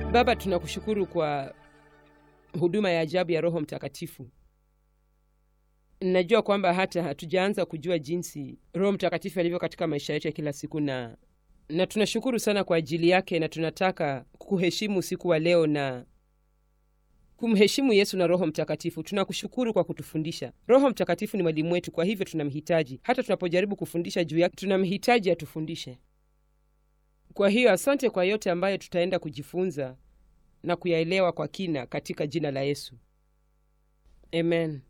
Baba, tunakushukuru kwa huduma ya ajabu ya Roho Mtakatifu. Najua kwamba hata hatujaanza kujua jinsi Roho Mtakatifu alivyo katika maisha yetu ya kila siku, na tunashukuru sana kwa ajili yake, na tunataka kuheshimu siku wa leo na kumheshimu Yesu na Roho Mtakatifu. Tunakushukuru kwa kutufundisha. Roho Mtakatifu ni mwalimu wetu, kwa hivyo tunamhitaji. Hata tunapojaribu kufundisha juu yake, tunamhitaji atufundishe. Kwa hiyo asante kwa yote ambayo tutaenda kujifunza na kuyaelewa kwa kina katika jina la Yesu. Amen.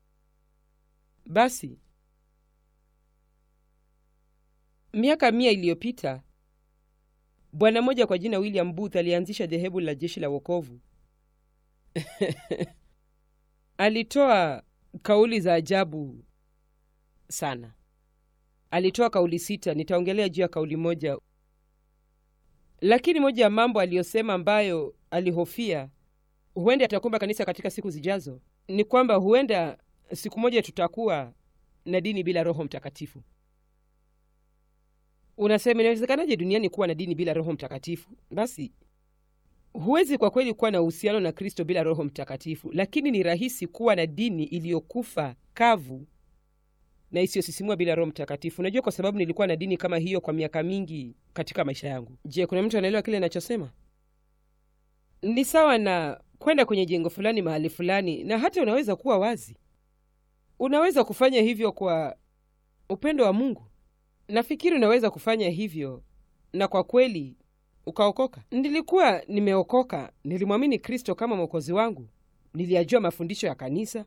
Basi, miaka 100 iliyopita, bwana mmoja kwa jina William Booth alianzisha dhehebu la Jeshi la Wokovu. Alitoa kauli za ajabu sana. Alitoa kauli 6, nitaongelea juu ya kauli moja. Lakini moja ya mambo aliyosema ambayo alihofia huenda atakumba kanisa katika siku zijazo ni kwamba huenda siku moja tutakuwa na dini bila Roho Mtakatifu. Unasema, inawezekanaje duniani kuwa na dini bila Roho Mtakatifu? Basi, huwezi kwa kweli kuwa na uhusiano na Kristo bila Roho Mtakatifu, lakini ni rahisi kuwa na dini iliyokufa kavu na isiyosisimua bila Roho Mtakatifu. Unajua, kwa sababu nilikuwa na dini kama hiyo kwa miaka mingi katika maisha yangu. Je, kuna mtu anaelewa kile ninachosema? Ni sawa na kwenda kwenye jengo fulani mahali fulani, na hata unaweza kuwa wazi. Unaweza kufanya hivyo kwa upendo wa Mungu. Nafikiri unaweza kufanya hivyo na kwa kweli ukaokoka. Nilikuwa nimeokoka, nilimwamini Kristo kama Mwokozi wangu, niliyajua mafundisho ya kanisa,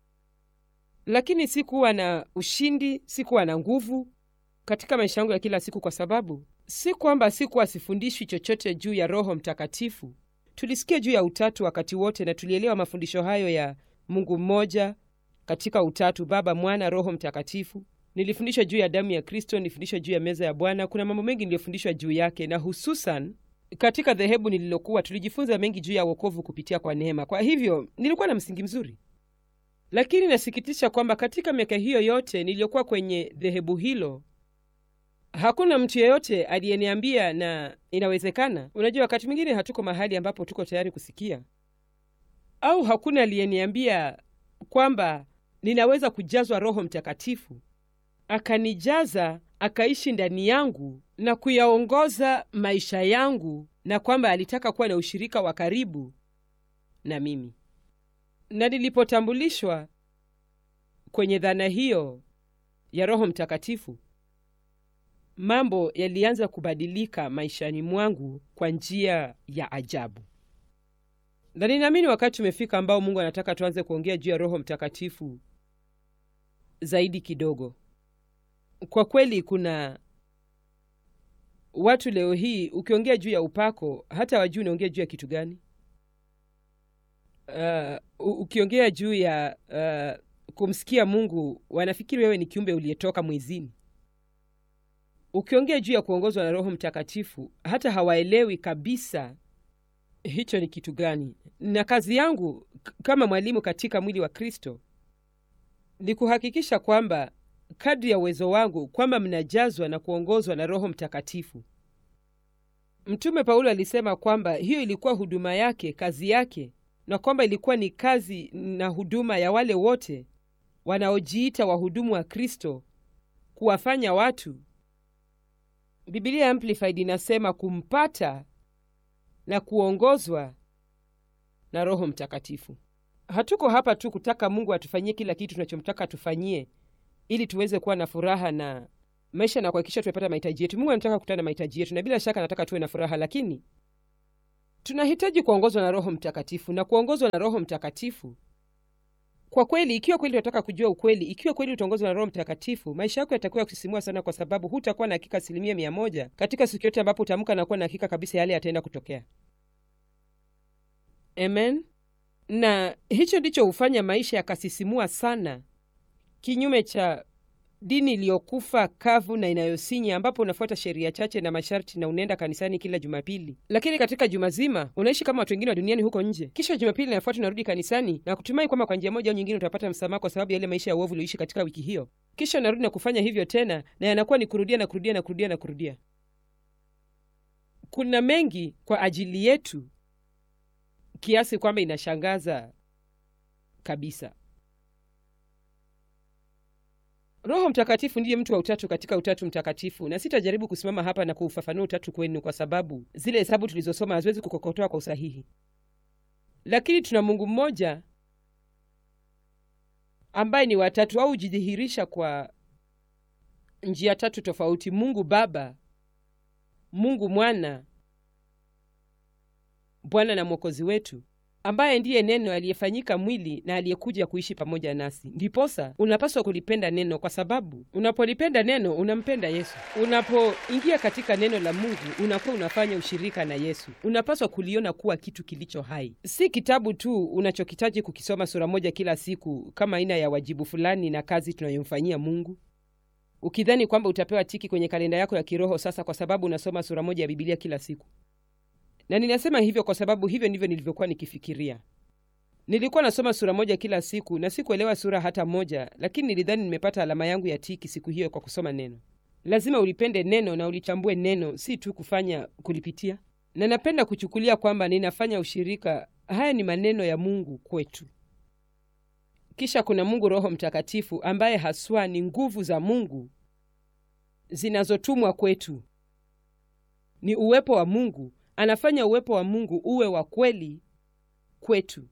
lakini sikuwa na ushindi, sikuwa na nguvu katika maisha yangu ya kila siku, kwa sababu si kwamba sikuwa sifundishwi chochote juu ya Roho Mtakatifu. Tulisikia juu ya utatu wakati wote, na tulielewa mafundisho hayo ya Mungu mmoja katika utatu, Baba, Mwana, Roho Mtakatifu. Nilifundishwa juu ya damu ya Kristo, nilifundishwa juu ya meza ya Bwana. Kuna mambo mengi niliyofundishwa juu yake, na hususan katika dhehebu nililokuwa tulijifunza mengi juu ya wokovu kupitia kwa neema. Kwa hivyo nilikuwa na msingi mzuri. Lakini nasikitisha kwamba katika miaka hiyo yote niliyokuwa kwenye dhehebu hilo, hakuna mtu yeyote aliyeniambia na inawezekana. Unajua, wakati mwingine hatuko mahali ambapo tuko tayari kusikia, au hakuna aliyeniambia kwamba ninaweza kujazwa Roho Mtakatifu, akanijaza, akaishi ndani yangu na kuyaongoza maisha yangu, na kwamba alitaka kuwa na ushirika wa karibu na mimi. Na nilipotambulishwa kwenye dhana hiyo ya Roho Mtakatifu, mambo yalianza kubadilika maishani mwangu kwa njia ya ajabu. Na ninaamini wakati umefika ambao Mungu anataka tuanze kuongea juu ya Roho Mtakatifu zaidi kidogo. Kwa kweli kuna watu leo hii ukiongea juu ya upako hata wajui unaongea juu ya kitu gani. Ukiongea juu ya kumsikia Mungu, wanafikiri wewe ni kiumbe uliyetoka mwezini. Ukiongea juu ya kuongozwa na Roho Mtakatifu, hata hawaelewi kabisa hicho ni kitu gani. Na kazi yangu kama mwalimu katika mwili wa Kristo ni kuhakikisha kwamba kadri ya uwezo wangu kwamba mnajazwa na kuongozwa na Roho Mtakatifu. Mtume Paulo alisema kwamba hiyo ilikuwa huduma yake, kazi yake, na kwamba ilikuwa ni kazi na huduma ya wale wote wanaojiita wahudumu wa Kristo, kuwafanya watu, Biblia Amplified inasema, kumpata na kuongozwa na Roho Mtakatifu. Hatuko hapa tu kutaka Mungu atufanyie kila kitu tunachomtaka atufanyie ili tuweze kuwa na furaha na maisha na kuhakikisha tumepata mahitaji yetu. Mungu anataka kukutana na mahitaji yetu, na bila shaka anataka tuwe na furaha, lakini tunahitaji kuongozwa na Roho Mtakatifu. Na kuongozwa na Roho Mtakatifu, kwa kweli, ikiwa kweli unataka kujua ukweli, ikiwa kweli utaongozwa na Roho Mtakatifu, maisha yako yatakuwa kusisimua sana, kwa sababu hutakuwa na hakika 100% katika siku yote ambapo utaamka na kuwa na hakika kabisa yale yataenda kutokea. Amen. Na hicho ndicho hufanya maisha yakasisimua sana, kinyume cha dini iliyokufa kavu na inayosinya, ambapo unafuata sheria chache na masharti na unaenda kanisani kila Jumapili, lakini katika juma zima unaishi kama watu wengine wa duniani huko nje. Kisha Jumapili inafuata unarudi kanisani na kutumai kwamba kwa njia moja au nyingine utapata msamaha kwa sababu ya ile maisha ya uovu uliyoishi katika wiki hiyo. Kisha unarudi na kufanya hivyo tena, na yanakuwa ni kurudia na kurudia na kurudia na kurudia. Kuna mengi kwa ajili yetu kiasi kwamba inashangaza kabisa. Roho Mtakatifu ndiye mtu wa utatu katika Utatu Mtakatifu, na sitajaribu kusimama hapa na kuufafanua utatu kwenu kwa sababu zile hesabu tulizosoma haziwezi kukokotoa kwa usahihi. Lakini tuna Mungu mmoja ambaye ni watatu au hujidhihirisha kwa njia tatu tofauti: Mungu Baba, Mungu Mwana, Bwana na Mwokozi wetu, ambaye ndiye neno aliyefanyika mwili na aliyekuja kuishi pamoja nasi. Ndiposa unapaswa kulipenda neno, kwa sababu unapolipenda neno unampenda Yesu. Unapoingia katika neno la Mungu unakuwa unafanya ushirika na Yesu. Unapaswa kuliona kuwa kitu kilicho hai, si kitabu tu unachokitaji kukisoma sura moja kila siku kama aina ya wajibu fulani na kazi tunayomfanyia Mungu, ukidhani kwamba utapewa tiki kwenye kalenda yako ya kiroho sasa kwa sababu unasoma sura moja ya Biblia kila siku. Na ninasema hivyo kwa sababu hivyo ndivyo nilivyokuwa nikifikiria. Nilikuwa nasoma sura moja kila siku na sikuelewa sura hata moja, lakini nilidhani nimepata alama yangu ya tiki siku hiyo kwa kusoma neno. Lazima ulipende neno na ulichambue neno, si tu kufanya kulipitia. Na napenda kuchukulia kwamba ninafanya ushirika. Haya ni maneno ya Mungu kwetu. Kisha kuna Mungu Roho Mtakatifu ambaye haswa ni nguvu za Mungu zinazotumwa kwetu. Ni uwepo wa Mungu. Anafanya uwepo wa Mungu uwe wa kweli kwetu.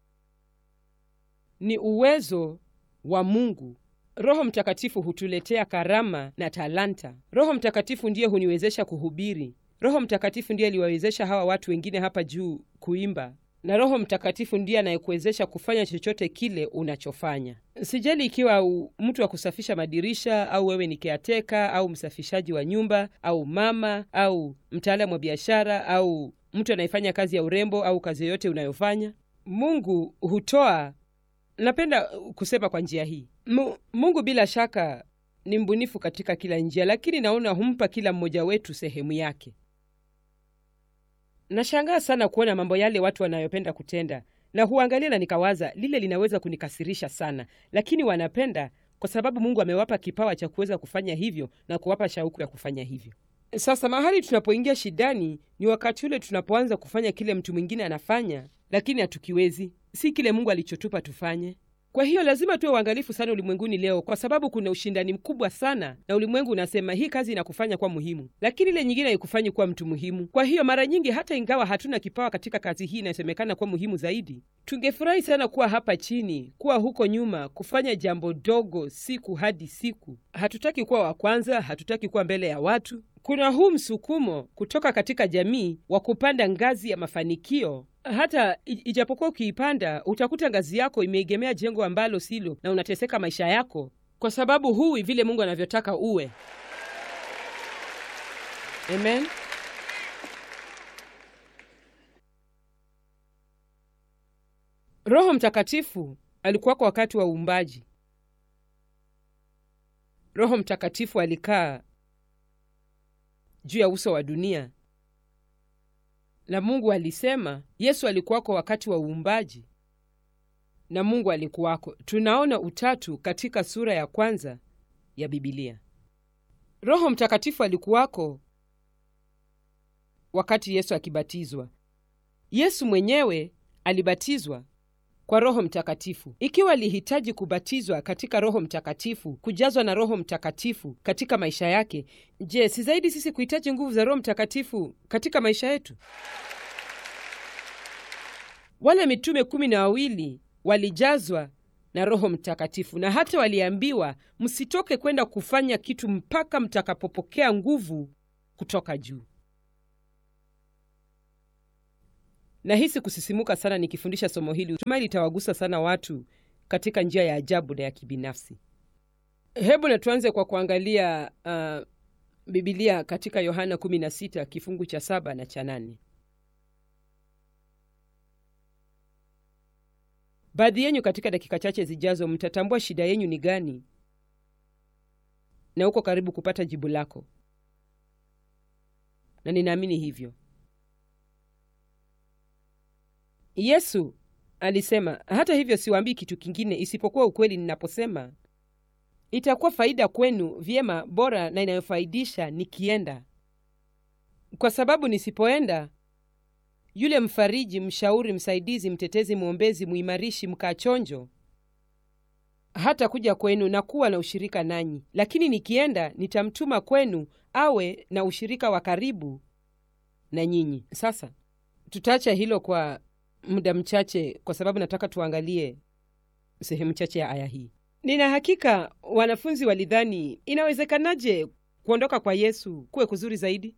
Ni uwezo wa Mungu. Roho Mtakatifu hutuletea karama na talanta. Roho Mtakatifu ndiye huniwezesha kuhubiri. Roho Mtakatifu ndiye aliwawezesha hawa watu wengine hapa juu kuimba. Na Roho Mtakatifu ndiye anayekuwezesha kufanya chochote kile unachofanya. Sijali ikiwa mtu wa kusafisha madirisha au wewe ni caretaker au msafishaji wa nyumba au mama au mtaalamu wa biashara au mtu anayefanya kazi ya urembo au kazi yoyote unayofanya. Mungu hutoa. Napenda kusema kwa njia hii. Mungu bila shaka ni mbunifu katika kila njia, lakini naona humpa kila mmoja wetu sehemu yake. Nashangaa sana kuona mambo yale watu wanayopenda kutenda, na huangalia na nikawaza lile linaweza kunikasirisha sana, lakini wanapenda kwa sababu Mungu amewapa kipawa cha kuweza kufanya hivyo na kuwapa shauku ya kufanya hivyo. Sasa mahali tunapoingia shidani ni wakati ule tunapoanza kufanya kile mtu mwingine anafanya, lakini hatukiwezi. Si kile Mungu alichotupa tufanye. Kwa hiyo lazima tuwe waangalifu sana ulimwenguni leo, kwa sababu kuna ushindani mkubwa sana, na ulimwengu unasema hii kazi inakufanya kuwa muhimu, lakini ile nyingine haikufanyi kuwa mtu muhimu. Kwa hiyo mara nyingi hata ingawa hatuna kipawa katika kazi hii inasemekana kuwa muhimu zaidi, tungefurahi sana kuwa hapa chini, kuwa huko nyuma, kufanya jambo dogo siku hadi siku. Hatutaki kuwa wa kwanza, hatutaki kuwa mbele ya watu. Kuna huu msukumo kutoka katika jamii wa kupanda ngazi ya mafanikio. Hata ijapokuwa ukiipanda utakuta ngazi yako imeegemea jengo ambalo silo, na unateseka maisha yako kwa sababu hui vile Mungu anavyotaka uwe. Amen. Roho Mtakatifu alikuwa kwa wakati wa uumbaji. Roho Mtakatifu alikaa juu ya uso wa dunia. Na Mungu alisema. Yesu alikuwako wakati wa uumbaji na Mungu alikuwako. Tunaona utatu katika sura ya kwanza ya Biblia. Roho Mtakatifu alikuwako wakati Yesu akibatizwa. Yesu mwenyewe alibatizwa kwa Roho Mtakatifu. Ikiwa alihitaji kubatizwa katika Roho Mtakatifu, kujazwa na Roho Mtakatifu katika maisha yake, je, si zaidi sisi kuhitaji nguvu za Roho Mtakatifu katika maisha yetu? Wale mitume 12 walijazwa na Roho Mtakatifu, na hata waliambiwa msitoke kwenda kufanya kitu mpaka mtakapopokea nguvu kutoka juu. Nahisi kusisimuka sana nikifundisha somo hili. Tumaini litawagusa sana watu katika njia ya ajabu na ya kibinafsi. Hebu na tuanze kwa kuangalia Biblia katika Yohana 16 kifungu cha 7 na cha 8. Baadhi yenu katika dakika chache zijazo mtatambua shida yenu ni gani, na uko karibu kupata jibu lako. Na ninaamini hivyo. Yesu alisema, hata hivyo siwaambii kitu kingine isipokuwa ukweli ninaposema, itakuwa faida kwenu, vyema, bora na inayofaidisha nikienda. Kwa sababu nisipoenda yule mfariji, mshauri, msaidizi, mtetezi, mwombezi, muimarishi, mkachonjo, hata kuja kwenu na kuwa na ushirika nanyi, lakini nikienda nitamtuma kwenu awe na ushirika wa karibu na nyinyi. Sasa tutaacha hilo kwa muda mchache, kwa sababu nataka tuangalie sehemu chache ya aya hii. Nina hakika wanafunzi walidhani inawezekanaje kuondoka kwa Yesu kuwe kuzuri zaidi.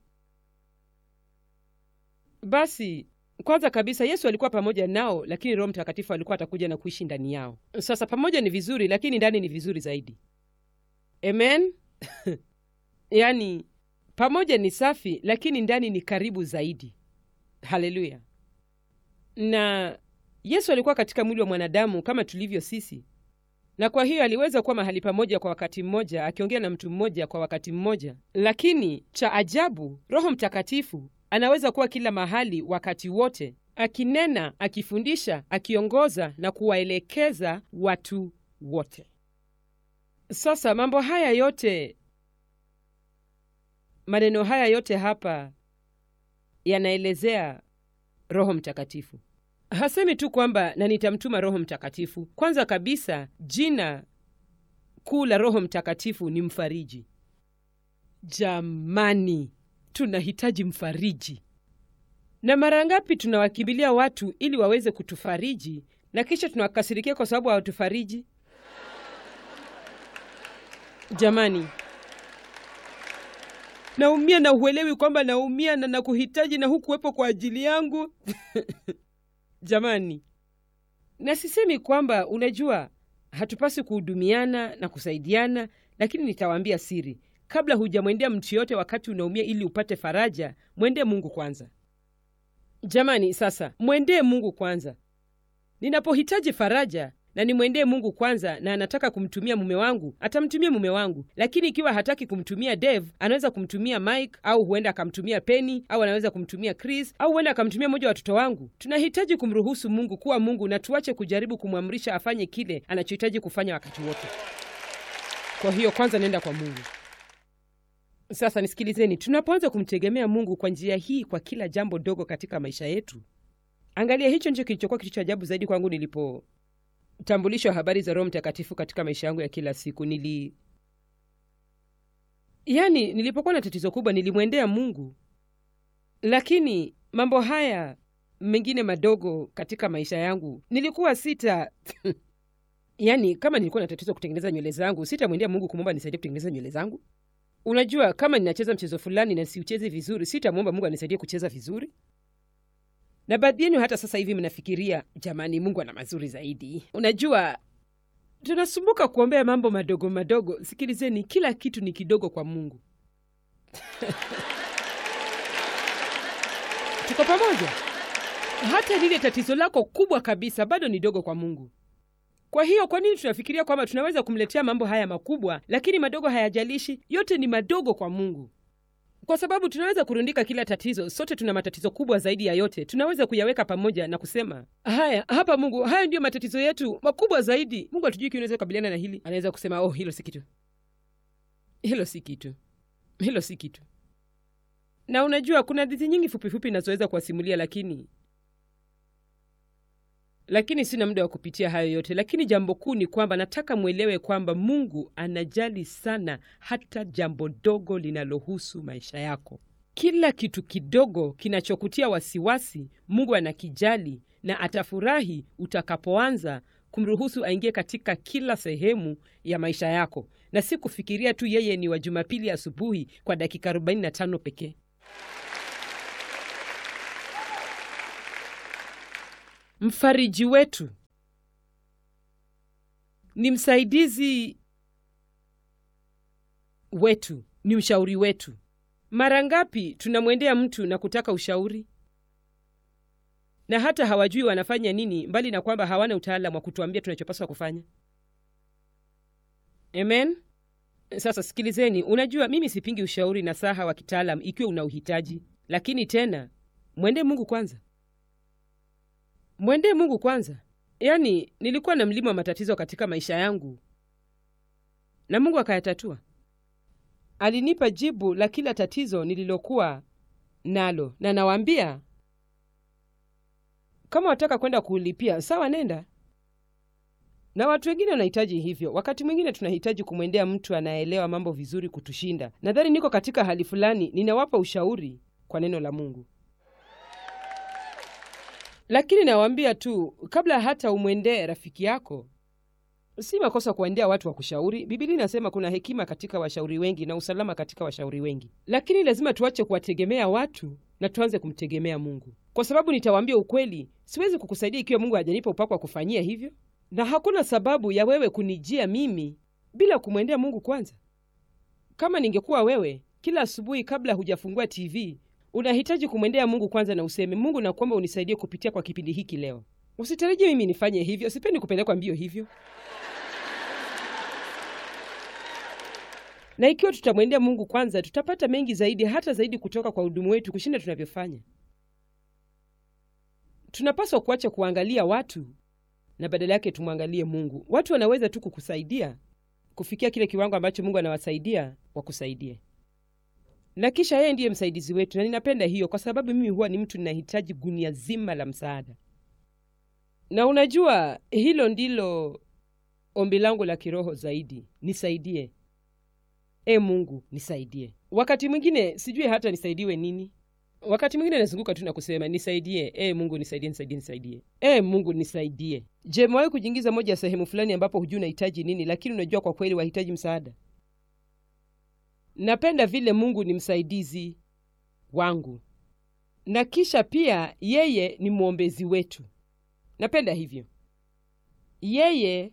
Basi kwanza kabisa, Yesu alikuwa pamoja nao, lakini Roho Mtakatifu alikuwa atakuja na kuishi ndani yao. Sasa pamoja ni vizuri, lakini ndani ni vizuri zaidi. Amen. Yaani pamoja ni safi, lakini ndani ni karibu zaidi. Haleluya. Na Yesu alikuwa katika mwili wa mwanadamu kama tulivyo sisi, na kwa hiyo aliweza kuwa mahali pamoja kwa wakati mmoja, akiongea na mtu mmoja kwa wakati mmoja. Lakini cha ajabu, Roho Mtakatifu anaweza kuwa kila mahali wakati wote, akinena, akifundisha, akiongoza na kuwaelekeza watu wote. Sasa mambo haya yote, maneno haya yote hapa yanaelezea Roho Mtakatifu. Hasemi tu kwamba na nitamtuma Roho Mtakatifu. Kwanza kabisa, jina kuu la Roho Mtakatifu ni mfariji. Jamani, tunahitaji mfariji. Na mara ngapi tunawakimbilia watu ili waweze kutufariji, na kisha tunawakasirikia kwa sababu hawatufariji? Jamani, naumia na uelewi kwamba naumia na nakuhitaji na hukuwepo kwa ajili yangu. Jamani, na sisemi kwamba unajua hatupasi kuhudumiana na kusaidiana, lakini nitawaambia siri. Kabla hujamwendea mtu yote wakati unaumia ili upate faraja, mwendee Mungu kwanza. Jamani, sasa mwendee Mungu kwanza. Ninapohitaji faraja na nimwendee Mungu kwanza, na anataka kumtumia mume wangu, atamtumia mume wangu. Lakini ikiwa hataki kumtumia Dave, anaweza kumtumia Mike, au huenda akamtumia Penny, au anaweza kumtumia Chris, au huenda akamtumia mmoja wa watoto wangu. Tunahitaji kumruhusu Mungu kuwa Mungu, na tuache kujaribu kumwamrisha afanye kile anachohitaji kufanya wakati wote. Kwa hiyo kwanza nenda kwa Mungu. Sasa nisikilizeni, tunapoanza kumtegemea Mungu kwa njia hii kwa kila jambo dogo katika maisha yetu, angalia, hicho ndicho kilichokuwa kitu cha ajabu zaidi kwangu nilipotambulishwa habari za Roho Mtakatifu katika maisha yangu ya kila siku. Nilipokuwa na tatizo kubwa, nilimwendea Mungu. Lakini mambo haya mengine madogo katika maisha yangu nilikuwa kama nilikuwa na tatizo kutengeneza nywele zangu, sitamwendea Mungu kumwomba nisaidie kutengeneza nywele zangu. Unajua, kama ninacheza mchezo fulani na siuchezi vizuri, sitamwomba Mungu anisaidie kucheza vizuri. Na baadhi yenu hata sasa hivi mnafikiria, jamani, Mungu ana mazuri zaidi. Unajua, tunasumbuka kuombea mambo madogo madogo. Sikilizeni, kila kitu ni kidogo kwa Mungu. Tuko pamoja? Hata lile tatizo lako kubwa kabisa bado ni dogo kwa Mungu. Kwa hiyo kwa nini tunafikiria kwamba tunaweza kumletea mambo haya makubwa, lakini madogo hayajalishi? Yote ni madogo kwa Mungu. Kwa sababu tunaweza kurundika kila tatizo. Sote tuna matatizo kubwa zaidi ya yote. Tunaweza kuyaweka pamoja na kusema, hapa Mungu, haya ndio matatizo yetu makubwa zaidi. Mungu hatujui kiunaweza kukabiliana na hili. Anaweza kusema, hilo si kitu. Hilo si kitu. Hilo si kitu. Na unajua, kuna hadithi nyingi fupifupi nazoweza kuwasimulia, lakini sina muda wa kupitia hayo yote. Lakini jambo kuu ni kwamba nataka mwelewe kwamba Mungu anajali sana hata jambo dogo linalohusu maisha yako. Kila kitu kidogo kinachokutia wasiwasi, Mungu anakijali, na atafurahi utakapoanza kumruhusu aingie katika kila sehemu ya maisha yako, na si kufikiria tu yeye ni wa Jumapili asubuhi kwa dakika 45 pekee. Mfariji wetu ni msaidizi wetu, ni mshauri wetu. Mara ngapi tunamwendea mtu na kutaka ushauri, na hata hawajui wanafanya nini, mbali na kwamba hawana utaalamu wa kutuambia tunachopaswa kufanya. Amen. Sasa sikilizeni, unajua mimi sipingi ushauri na saha wa kitaalamu ikiwa una uhitaji, lakini tena mwende Mungu kwanza. Mwende Mungu kwanza. Nilikuwa na mlima wa matatizo katika maisha yangu, na Mungu akayatatua. Alinipa jibu la kila tatizo nililokuwa nalo, na nawaambia Kama wataka kwenda kulipia, sawa, nenda. Na watu wengine wanahitaji hivyo. Wakati mwingine tunahitaji kumwendea mtu anaelewa mambo vizuri kutushinda. Nadhani niko katika hali fulani, ninawapa ushauri kwa neno la Mungu. Lakini nawaambia tu, kabla hata umwendee rafiki yako, si makosa kuendea watu wa kushauri. Biblia inasema kuna hekima katika washauri wengi na usalama katika washauri wengi. Lakini lazima tuache kuwategemea watu na tuanze kumtegemea Mungu. Kwa sababu nitawaambia ukweli, siwezi kukusaidia ikiwa Mungu hajanipa upako wa kufanyia hivyo. Na hakuna sababu ya wewe kunijia mimi bila kumwendea Mungu kwanza. Kama ningekuwa wewe, kila asubuhi kabla hujafungua TV, unahitaji kumwendea Mungu kwanza na useme, Mungu nakuomba unisaidie kupitia kwa kipindi hiki leo. Usitarajie mimi nifanye hivyo, sipendi kupelekwa mbio hivyo. Na ikiwa tutamwendea Mungu kwanza, tutapata mengi zaidi, hata zaidi kutoka kwa hudumu wetu kushinda tunavyofanya. Tunapaswa kuacha kuangalia watu na badala yake tumwangalie Mungu. Watu wanaweza tu kukusaidia kufikia kile kiwango ambacho Mungu anawasaidia wakusaidie. Na kisha yeye ndiye msaidizi wetu, na ninapenda hiyo kwa sababu mimi huwa ni mtu ninahitaji gunia zima la msaada. Na unajua hilo ndilo ombi langu la kiroho zaidi, nisaidie. Mungu nisaidie. Wakati mwingine sijui hata nisaidiwe nini. Wakati mwingine nazunguka tu na kusema nisaidie, Mungu nisaidie, nisaidie. Mungu nisaidie. Je, mwawe kujiingiza moja ya sehemu fulani ambapo hujui unahitaji nini, lakini unajua kwa kweli wahitaji msaada? Napenda vile Mungu ni msaidizi wangu. Na kisha pia yeye ni mwombezi wetu. Napenda hivyo. Yeye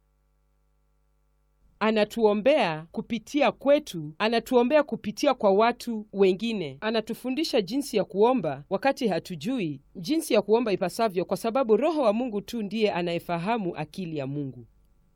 anatuombea kupitia kwetu, anatuombea kupitia kwa watu wengine. Anatufundisha jinsi ya kuomba wakati hatujui jinsi ya kuomba ipasavyo, kwa sababu Roho wa Mungu tu ndiye anayefahamu akili ya Mungu.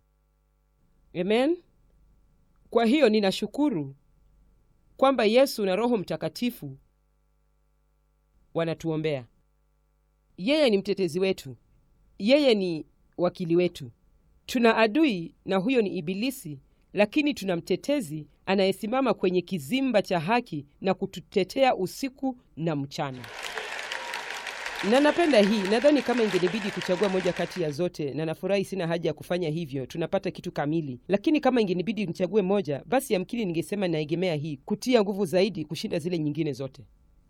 Amen. Kwa hiyo ninashukuru kwamba Yesu na Roho Mtakatifu wanatuombea. Yeye ni mtetezi wetu. Yeye ni wakili wetu. Tuna adui na huyo ni Ibilisi, lakini tuna mtetezi anayesimama kwenye kizimba cha haki na kututetea usiku na mchana. Na napenda hii. Nadhani kama ingenibidi kuchagua moja kati ya zote, na nafurahi sina haja ya kufanya hivyo, tunapata kitu kamili. Lakini kama ingenibidi nichague moja, basi yamkini ningesema naegemea hii, kutia nguvu zaidi kushinda zile nyingine zote.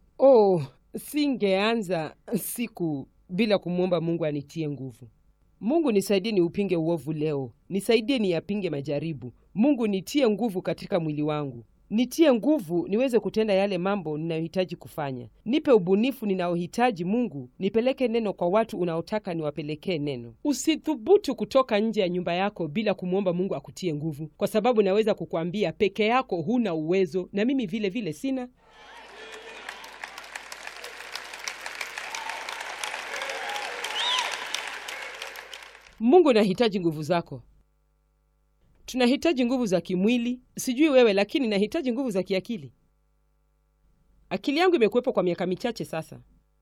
Singeanza siku bila kumwomba Mungu anitie nguvu. Mungu nisaidie ni upinge uovu leo. Nisaidie ni yapinge majaribu. Mungu nitie nguvu katika mwili wangu. Nitie nguvu niweze kutenda yale mambo ninayohitaji kufanya. Nipe ubunifu ninaohitaji Mungu. Nipeleke neno kwa watu unaotaka niwapelekee neno. Usithubutu kutoka nje ya nyumba yako bila kumwomba Mungu akutie nguvu, kwa sababu naweza kukuambia peke yako huna uwezo, na mimi vile vile sina. Mungu anahitaji nguvu zako. Tunahitaji nguvu za kimwili, sijui wewe, lakini nahitaji nguvu za kiakili. Akili yangu imekuwepo kwa miaka michache sasa,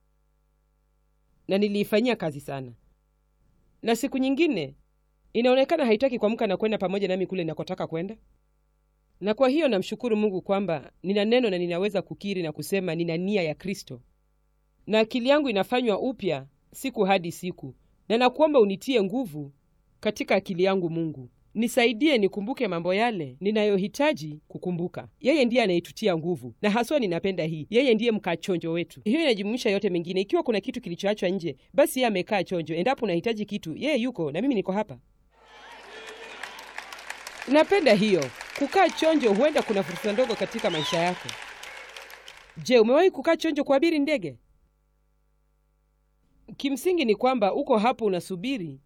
na niliifanyia kazi sana. Na siku nyingine inaonekana haitaki kuamka na kwenda pamoja nami kule ninakotaka kwenda. Na kwa hiyo namshukuru Mungu kwamba nina neno na ninaweza kukiri na kusema nina nia ya Kristo. Na akili yangu inafanywa upya siku hadi siku. Na nakuomba unitie nguvu katika akili yangu Mungu. Nisaidie nikumbuke mambo yale ninayohitaji kukumbuka. Yeye ndiye anayetutia nguvu. Na haswa ninapenda hii. Yeye ndiye mkaa chonjo wetu. Hiyo inajumuisha yote mengine. Ikiwa kuna kitu kilichoachwa nje, basi yeye amekaa chonjo. Endapo unahitaji kitu, yeye yuko na mimi niko hapa. Napenda hiyo. Kukaa chonjo huenda kuna fursa ndogo katika maisha yako. Je, umewahi kukaa chonjo kuabiri ndege? Kimsingi ni kwamba uko hapo unasubiri